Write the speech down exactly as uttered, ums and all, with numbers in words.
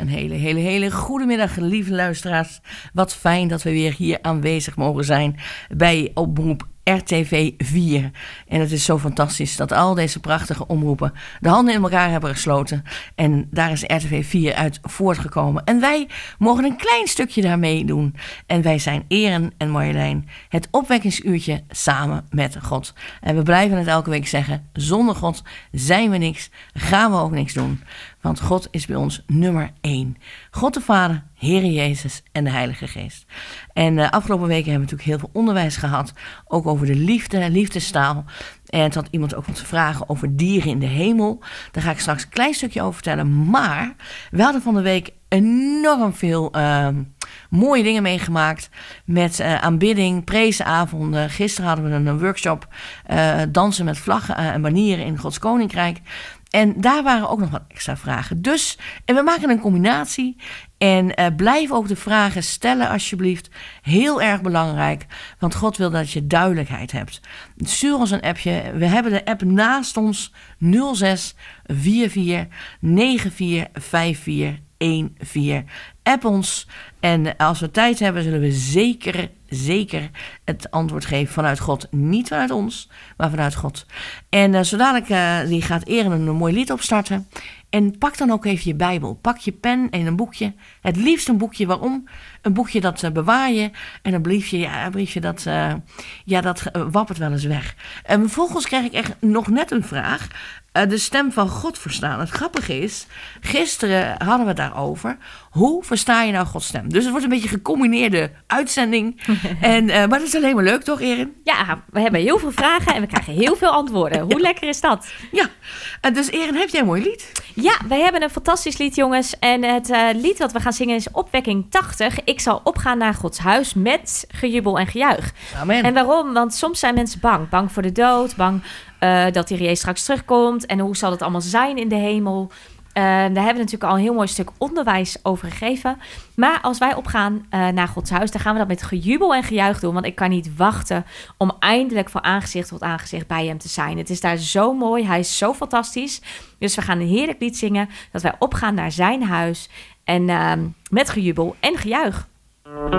Een hele, hele, hele goede middag, lieve luisteraars. Wat fijn dat we weer hier aanwezig mogen zijn bij Omroep R T V vier. En het is zo fantastisch dat al deze prachtige omroepen de handen in elkaar hebben gesloten. En daar is R T V vier uit voortgekomen. En wij mogen een klein stukje daarmee doen. En wij zijn Eren en Marjolein, het opwekkingsuurtje samen met God. En we blijven het elke week zeggen, zonder God zijn we niks, gaan we ook niks doen. Want God is bij ons nummer één. God de Vader, Heere Jezus en de Heilige Geest. En de afgelopen weken hebben we natuurlijk heel veel onderwijs gehad. Ook over de liefde, liefdestaal. En het had iemand ook wat te vragen over dieren in de hemel. Daar ga ik straks een klein stukje over vertellen. Maar we hadden van de week enorm veel uh, mooie dingen meegemaakt. Met uh, aanbidding, prezenavonden. Gisteren hadden we een workshop. Uh, dansen met vlaggen en banieren in Gods Koninkrijk. En daar waren ook nog wat extra vragen. Dus, en we maken een combinatie. En uh, blijf ook de vragen stellen alsjeblieft. Heel erg belangrijk. Want God wil dat je duidelijkheid hebt. Stuur ons een appje. We hebben de app naast ons. nul zes vier vier negen vier vijf vier een vier. App ons. En als we tijd hebben, zullen we zeker, zeker het antwoord geven vanuit God. Niet vanuit ons, maar vanuit God. En uh, zo dadelijk uh, die gaat Eren een, een mooi lied opstarten. En pak dan ook even je Bijbel. Pak je pen en een boekje. Het liefst een boekje. Waarom? Een boekje dat uh, bewaar je. En een briefje, ja, een briefje dat, uh, ja, dat uh, wappert wel eens weg. En vervolgens krijg ik echt nog net een vraag. Uh, de stem van God verstaan. Het grappige is, gisteren hadden we het daarover. Hoe versta je nou Gods stem? Dus het wordt een beetje een gecombineerde uitzending. en, uh, maar dat is alleen maar leuk, toch, Eren? Ja, we hebben heel veel vragen en we krijgen heel veel antwoorden. Hoe ja. lekker is dat? Ja, uh, dus Eren, heb jij een mooi lied? Ja, wij hebben een fantastisch lied, jongens. En het uh, lied wat we gaan zingen is Opwekking tachtig. Ik zal opgaan naar Gods huis met gejubel en gejuich. Amen. En waarom? Want soms zijn mensen bang. Bang voor de dood, bang uh, dat die Jezus straks terugkomt. En hoe zal het allemaal zijn in de hemel? Uh, daar hebben we natuurlijk al een heel mooi stuk onderwijs over gegeven. Maar als wij opgaan uh, naar Gods huis, dan gaan we dat met gejubel en gejuich doen. Want ik kan niet wachten om eindelijk van aangezicht tot aangezicht bij hem te zijn. Het is daar zo mooi, hij is zo fantastisch. Dus we gaan een heerlijk lied zingen, dat wij opgaan naar zijn huis. En uh, met gejubel en gejuich.